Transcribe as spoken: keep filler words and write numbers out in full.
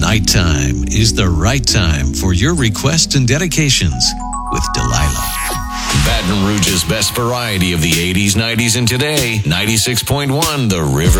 Nighttime is the right time for your requests and dedications with Delilah. Baton Rouge's best variety of the eighties, nineties, and today. ninety-six point one The River.